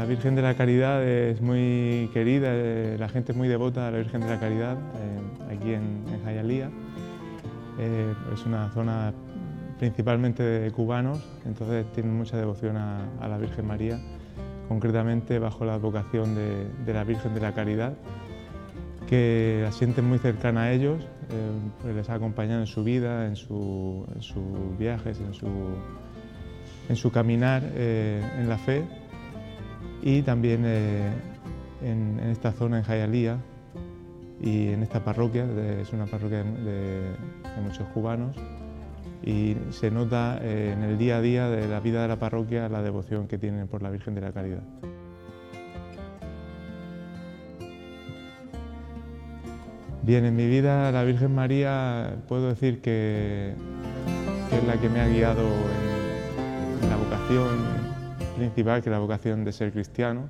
Virgen de la Caridad es muy querida, la gente es muy devota a la Virgen de la Caridad aquí en Hialeah. Es una zona principalmente de cubanos, entonces tienen mucha devoción a la Virgen María, concretamente bajo la advocación de la Virgen de la Caridad, que la sienten muy cercana a ellos, pues les ha acompañado en su vida, en sus viajes, en su caminar en la fe, y también en esta zona en Hialeah y en esta parroquia, es una parroquia de muchos cubanos, y se nota en el día a día de la vida de la parroquia la devoción que tienen por la Virgen de la Caridad. Bien, en mi vida la Virgen María puedo decir que es la que me ha guiado en la vocación principal, que es la vocación de ser cristiano,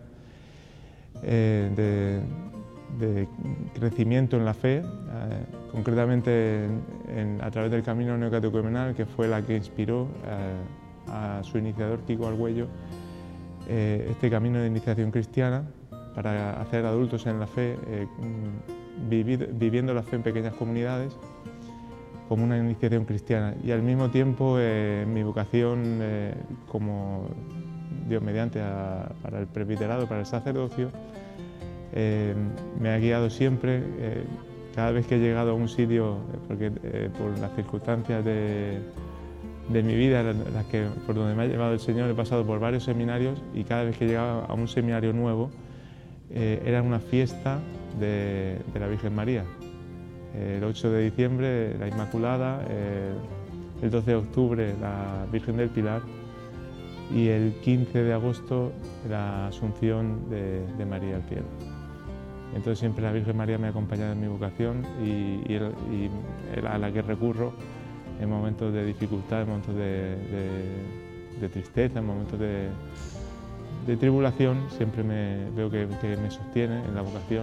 de crecimiento en la fe, concretamente a través del camino neocatecumenal, que fue la que inspiró a su iniciador Kiko Argüello este camino de iniciación cristiana para hacer adultos en la fe, viviendo la fe en pequeñas comunidades como una iniciación cristiana, y al mismo tiempo mi vocación como Dios mediante para el presbiterado, para el sacerdocio, me ha guiado siempre. Cada vez que he llegado a un sitio, porque por las circunstancias de mi vida, por donde me ha llevado el Señor, he pasado por varios seminarios, y cada vez que llegaba a un seminario nuevo era una fiesta de la Virgen María. El 8 de diciembre la Inmaculada, el 12 de octubre la Virgen del Pilar, y el 15 de agosto la Asunción de María al cielo. Entonces siempre la Virgen María me ha acompañado en mi vocación y a la que recurro en momentos de dificultad, en momentos de tristeza, en momentos de tribulación. Siempre veo que me sostiene en la vocación,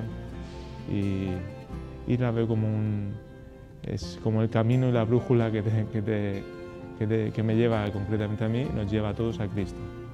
y la veo como es como el camino y la brújula que me lleva concretamente a mí, nos lleva a todos a Cristo.